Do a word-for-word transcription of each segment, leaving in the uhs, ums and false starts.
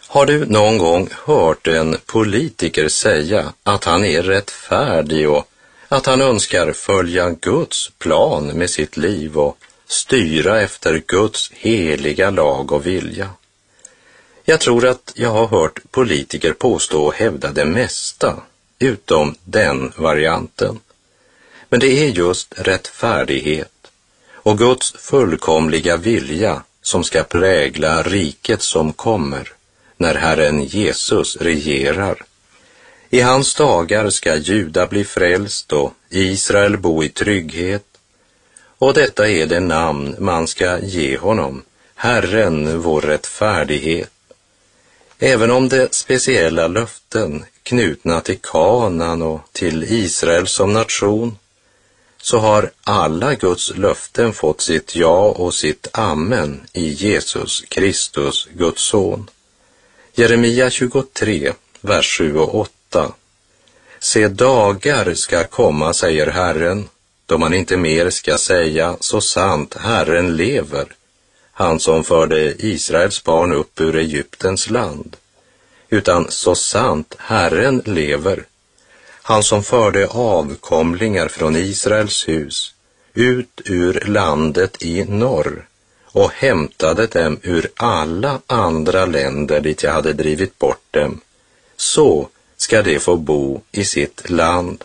Har du någon gång hört en politiker säga att han är rättfärdig och att han önskar följa Guds plan med sitt liv och styra efter Guds heliga lag och vilja? Jag tror att jag har hört politiker påstå och hävda det mesta, utom den varianten. Men det är just rättfärdighet och Guds fullkomliga vilja som ska prägla riket som kommer när Herren Jesus regerar. I hans dagar ska Juda bli frälst och Israel bo i trygghet. Och detta är det namn man ska ge honom, Herren vår rättfärdighet. Även om det speciella löften knutna till Kanaan och till Israel som nation, så har alla Guds löften fått sitt ja och sitt amen i Jesus Kristus, Guds son. Jeremia tjugotre, vers sju och åtta. Se, dagar ska komma, säger Herren, då man inte mer ska säga så sant Herren lever, han som förde Israels barn upp ur Egyptens land, utan så sant Herren lever, han som förde avkomlingar från Israels hus ut ur landet i norr och hämtade dem ur alla andra länder dit jag hade drivit bort dem. Så ska de få bo i sitt land.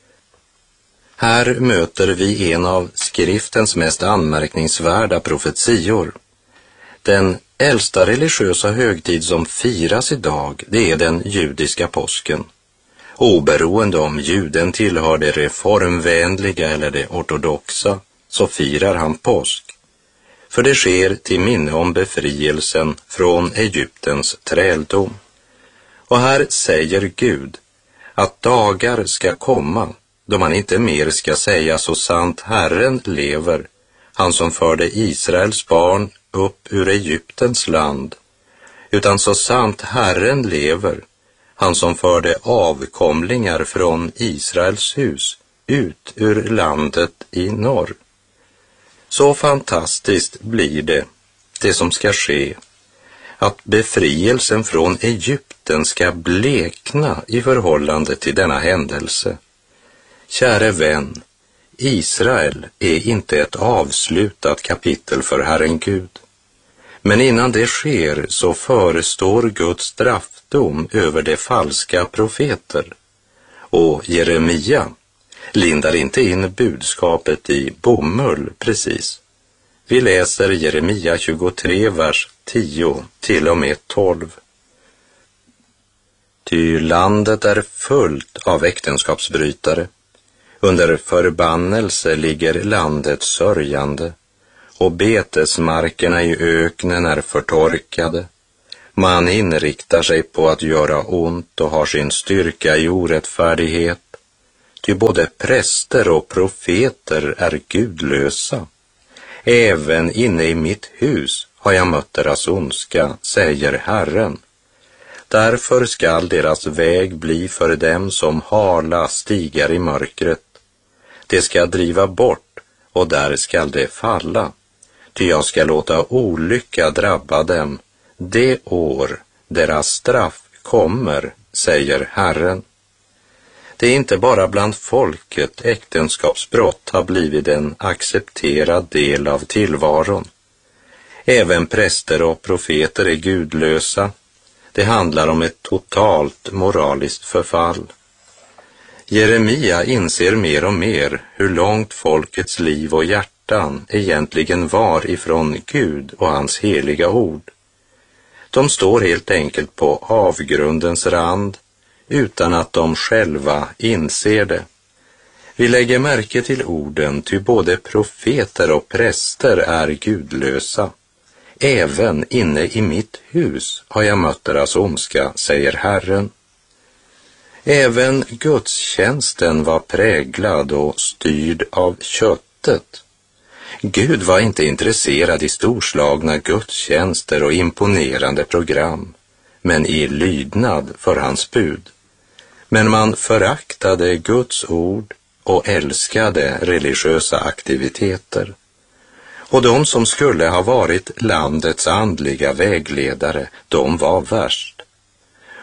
Här möter vi en av skriftens mest anmärkningsvärda profetior. Den äldsta religiösa högtid som firas idag, det är den judiska påsken. Oberoende om juden tillhör det reformvänliga eller det ortodoxa, så firar han påsk. För det sker till minne om befrielsen från Egyptens träldom. Och här säger Gud att dagar ska komma då man inte mer ska säga så sant Herren lever, han som förde Israels barn upp ur Egyptens land, utan så sant Herren lever, han som förde avkomlingar från Israels hus ut ur landet i norr. Så fantastiskt blir det, det som ska ske, att befrielsen från Egypten ska blekna i förhållande till denna händelse. Käre vän, Israel är inte ett avslutat kapitel för Herren Gud. Men innan det sker så förestår Guds straffdom över de falska profeter. Och Jeremia lindar inte in budskapet i bomull precis. Vi läser Jeremia tjugotre, vers tio till och med tolv. Ty landet är fullt av äktenskapsbrytare. Under förbannelse ligger landet sörjande, och betesmarkerna i öknen är förtorkade. Man inriktar sig på att göra ont och har sin styrka i orättfärdighet. Ty både präster och profeter är gudlösa. Även inne i mitt hus har jag mött deras ondska, säger Herren. Därför skall deras väg bli för dem som hala stigar i mörkret. Det ska driva bort, och där skall det falla. Ty jag ska låta olycka drabba dem, det år deras straff kommer, säger Herren. Det är inte bara bland folket äktenskapsbrott har blivit en accepterad del av tillvaron. Även präster och profeter är gudlösa. Det handlar om ett totalt moraliskt förfall. Jeremia inser mer och mer hur långt folkets liv och hjärtan egentligen var ifrån Gud och hans heliga ord. De står helt enkelt på avgrundens rand utan att de själva inser det. Vi lägger märke till orden, ty både profeter och präster är gudlösa. Även inne i mitt hus har jag mött deras ondska, säger Herren. Även gudstjänsten var präglad och styrd av köttet. Gud var inte intresserad i storslagna gudstjänster och imponerande program, men i lydnad för hans bud. Men man föraktade Guds ord och älskade religiösa aktiviteter. Och de som skulle ha varit landets andliga vägledare, de var värst.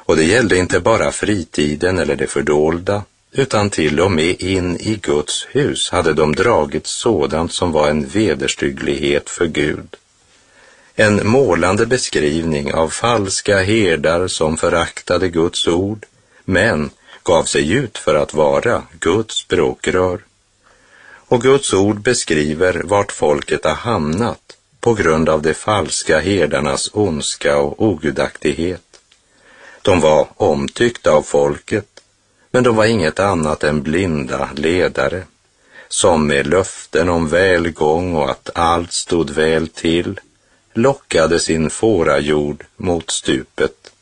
Och det gällde inte bara fritiden eller det fördolda, utan till och med in i Guds hus hade de dragit sådant som var en vederstygglighet för Gud. En målande beskrivning av falska herdar som föraktade Guds ord, men gav sig ut för att vara Guds språkrör. Och Guds ord beskriver vart folket har hamnat på grund av de falska herdarnas ondska och ogudaktighet. De var omtyckta av folket, men de var inget annat än blinda ledare, som med löften om välgång och att allt stod väl till, lockade sin fårajord mot stupet.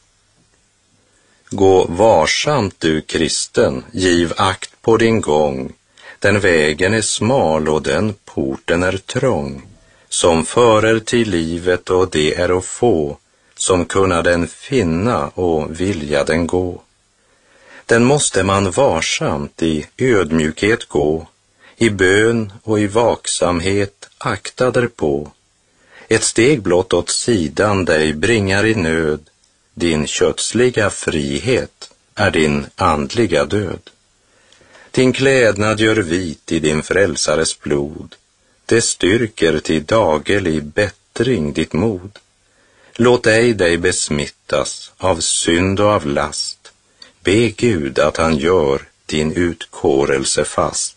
Gå varsamt du kristen, giv akt på din gång, den vägen är smal och den porten är trång, som förer till livet och det är att få, som kunna den finna och vilja den gå. Den måste man varsamt i ödmjukhet gå, i bön och i vaksamhet akta därpå. Ett steg blott åt sidan dig bringar i nöd, din kötsliga frihet är din andliga död. Din klädnad gör vit i din frälsares blod, det styrker till daglig bättring ditt mod. Låt ej dig besmittas av synd och av last, be Gud att han gör din utkårelse fast.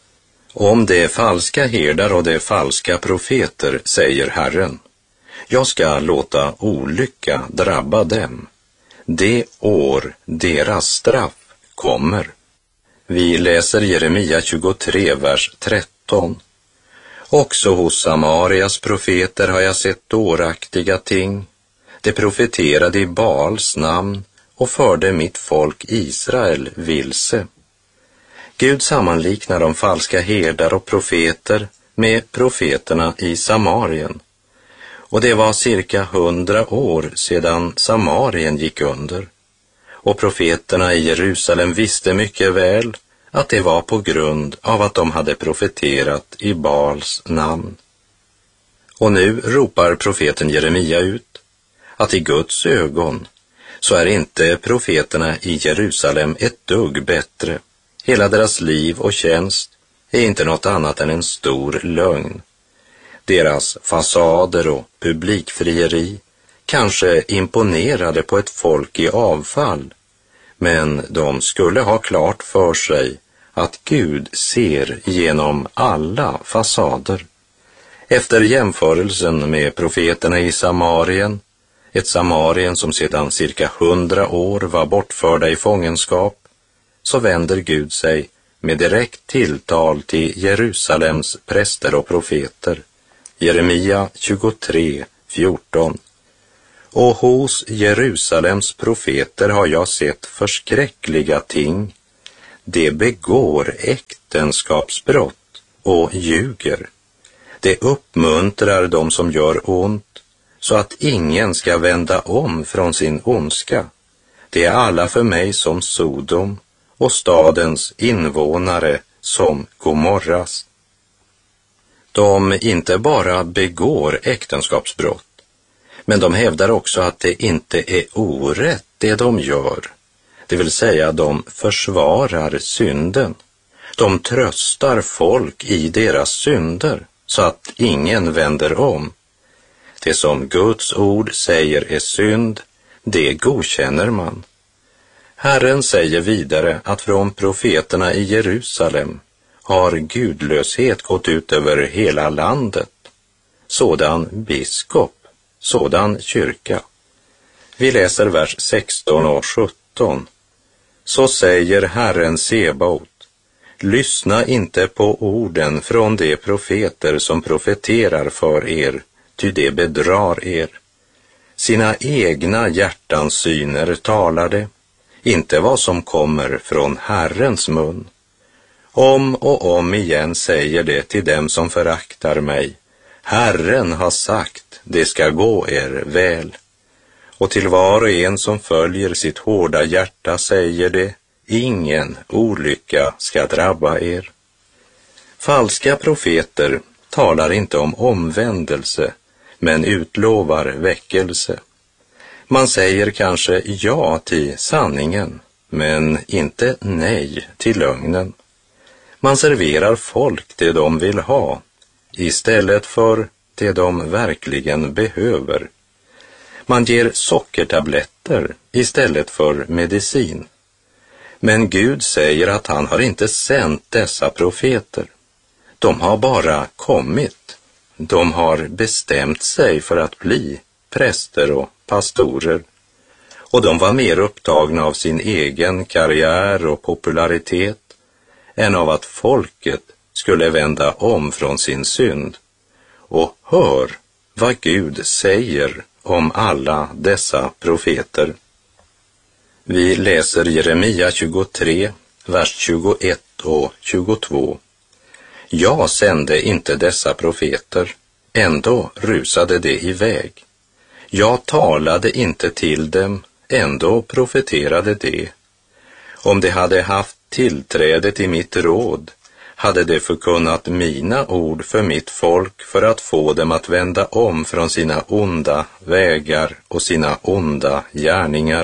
Om det är falska herdar och det är falska profeter, säger Herren, jag ska låta olycka drabba dem. Det år deras straff kommer. Vi läser Jeremia tjugotre, vers tretton. Också hos Samarias profeter har jag sett dåraktiga ting. De profeterade i Baals namn och förde mitt folk Israel vilse. Gud sammanliknar de falska herdar och profeter med profeterna i Samarien. Och det var cirka hundra år sedan Samarien gick under. Och profeterna i Jerusalem visste mycket väl att det var på grund av att de hade profeterat i Baals namn. Och nu ropar profeten Jeremia ut att i Guds ögon så är inte profeterna i Jerusalem ett dugg bättre. Hela deras liv och tjänst är inte något annat än en stor lögn. Deras fasader och publikfrieri kanske imponerade på ett folk i avfall, men de skulle ha klart för sig att Gud ser genom alla fasader. Efter jämförelsen med profeterna i Samarien, ett Samarien som sedan cirka hundra år var bortförda i fångenskap, så vänder Gud sig med direkt tilltal till Jerusalems präster och profeter. Jeremia tjugotre, fjorton. Och hos Jerusalems profeter har jag sett förskräckliga ting. De begår äktenskapsbrott och ljuger. De uppmuntrar dem som gör ont, så att ingen ska vända om från sin ondska. Det är alla för mig som Sodom och stadens invånare som Gomorras. De inte bara begår äktenskapsbrott, men de hävdar också att det inte är orätt det de gör. Det vill säga de försvarar synden. De tröstar folk i deras synder så att ingen vänder om. Det som Guds ord säger är synd, det godkänner man. Herren säger vidare att från profeterna i Jerusalem har gudlöshet gått ut över hela landet. Sådan biskop, sådan kyrka. Vi läser vers sexton och sjutton. Så säger Herren Sebaot, lyssna inte på orden från de profeter som profeterar för er, ty det bedrar er. Sina egna hjärtans syner talar det, inte vad som kommer från Herrens mun. Om och om igen säger det till dem som föraktar mig, Herren har sagt, det ska gå er väl. Och till var och en som följer sitt hårda hjärta säger det, ingen olycka ska drabba er. Falska profeter talar inte om omvändelse, men utlovar väckelse. Man säger kanske ja till sanningen, men inte nej till lögnen. Man serverar folk det de vill ha, istället för det de verkligen behöver. Man ger sockertabletter istället för medicin. Men Gud säger att han har inte sänt dessa profeter. De har bara kommit. De har bestämt sig för att bli präster och pastorer. Och de var mer upptagna av sin egen karriär och popularitet än av att folket skulle vända om från sin synd. Och hör vad Gud säger om alla dessa profeter. Vi läser Jeremia tjugotre, vers tjugoett och tjugotvå. Jag sände inte dessa profeter, ändå rusade de iväg. Jag talade inte till dem, ändå profeterade de. Om de hade haft tillträde till mitt råd, hade de förkunnat mina ord för mitt folk för att få dem att vända om från sina onda vägar och sina onda gärningar.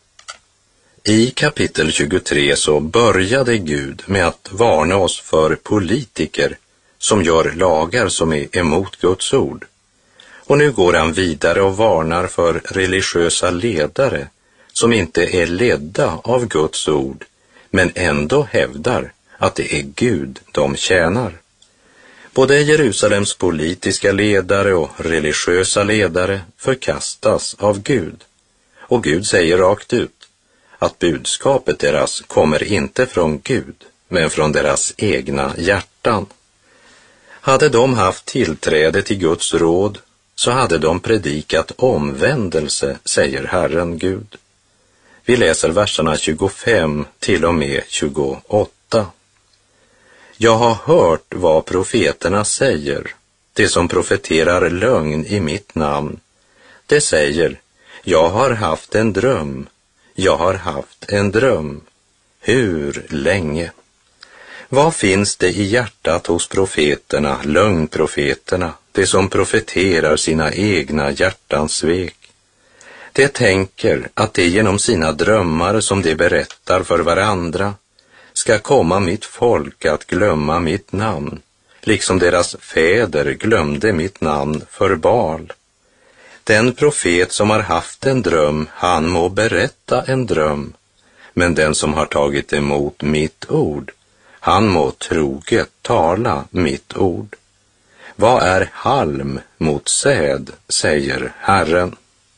I kapitel tjugotre så började Gud med att varna oss för politiker som gör lagar som är emot Guds ord. Och nu går han vidare och varnar för religiösa ledare som inte är ledda av Guds ord, men ändå hävdar att det är Gud de tjänar. Både Jerusalems politiska ledare och religiösa ledare förkastas av Gud. Och Gud säger rakt ut att budskapet deras kommer inte från Gud, men från deras egna hjärtan. Hade de haft tillträde till Guds råd, så hade de predikat omvändelse, säger Herren Gud. Vi läser verserna tjugofem till och med tjugoåtta. Jag har hört vad profeterna säger, det som profeterar lögn i mitt namn. Det säger, jag har haft en dröm, jag har haft en dröm. Hur länge? Vad finns det i hjärtat hos profeterna, lögnprofeterna, det som profeterar sina egna hjärtans svek? De tänker att det genom sina drömmar som de berättar för varandra ska komma mitt folk att glömma mitt namn, liksom deras fäder glömde mitt namn för Baal. Den profet som har haft en dröm, han må berätta en dröm, men den som har tagit emot mitt ord, han må troget tala mitt ord. Vad är halm mot säd, säger Herren.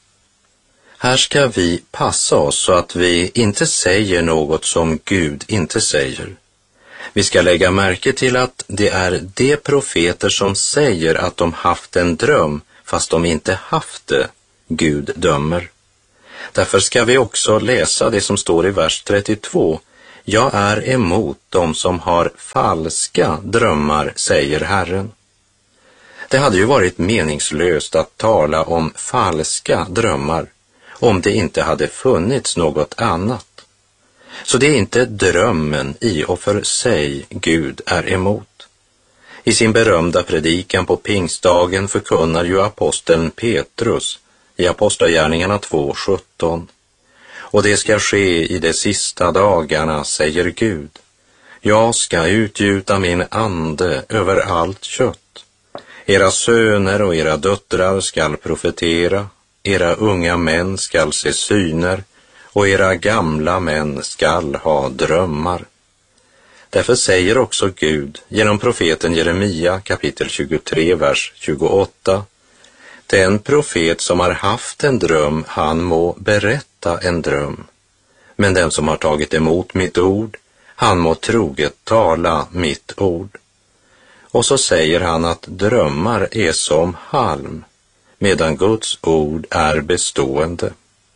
Här ska vi passa oss så att vi inte säger något som Gud inte säger. Vi ska lägga märke till att det är de profeter som säger att de haft en dröm fast de inte haft det, Gud dömer. Därför ska vi också läsa det som står i vers trettiotvå. Jag är emot dem som har falska drömmar, säger Herren. Det hade ju varit meningslöst att tala om falska drömmar om det inte hade funnits något annat. Så det är inte drömmen i och för sig Gud är emot. I sin berömda predikan på pingstdagen förkunnar ju aposteln Petrus i Apostlagärningarna två sjutton. Och det ska ske i de sista dagarna, säger Gud. Jag ska utgjuta min ande över allt kött. Era söner och era döttrar skall profetera, era unga män skall se syner och era gamla män skall ha drömmar. Därför säger också Gud genom profeten Jeremia kapitel tjugotre, vers tjugoåtta. Den profet som har haft en dröm, han må berätta en dröm. Men den som har tagit emot mitt ord, han må troget tala mitt ord. Och så säger han att drömmar är som halm, medan Guds ord är bestående.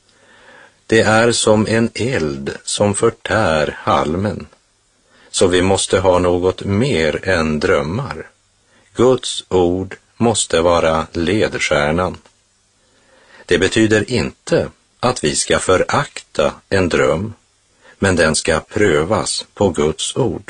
Det är som en eld som förtär halmen. Så vi måste ha något mer än drömmar. Guds ord måste vara ledstjärnan. Det betyder inte att vi ska förakta en dröm, men den ska prövas på Guds ord.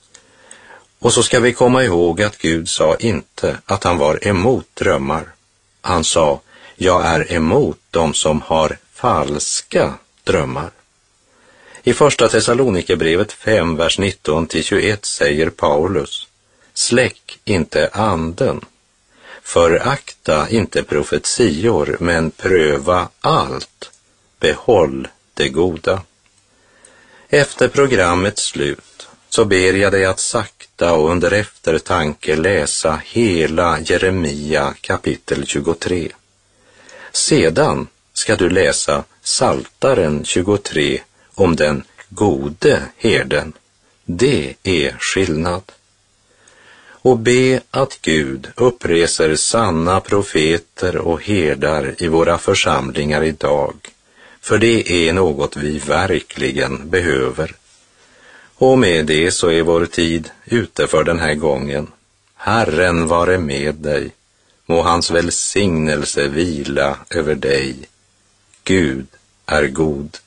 Och så ska vi komma ihåg att Gud sa inte att han var emot drömmar. Han sa, jag är emot de som har falska drömmar. I första Thessalonikerbrevet fem, vers nitton till tjugoett säger Paulus: släck inte anden, förakta inte profetior, men pröva allt, behåll det goda. Efter programmets slut så ber jag dig att sakta och under eftertanke läsa hela Jeremia kapitel tjugotre. Sedan ska du läsa Psaltaren tjugotre om den gode herden. Det är skillnad. Och be att Gud uppreser sanna profeter och herdar i våra församlingar idag, för det är något vi verkligen behöver. Och med det så är vår tid ute för den här gången. Herren vare med dig, må hans välsignelse vila över dig. Gud är god.